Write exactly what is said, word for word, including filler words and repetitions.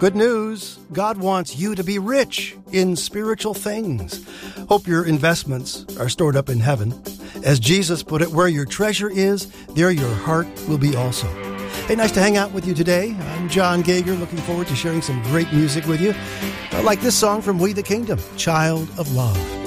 Good news. God wants you to be rich in spiritual things. Hope your investments are stored up in heaven. As Jesus put it, where your treasure is, there your heart will be also. Hey, nice to hang out with you today. I'm John Gager, looking forward to sharing some great music with you. I like this song from We the Kingdom, Child of Love.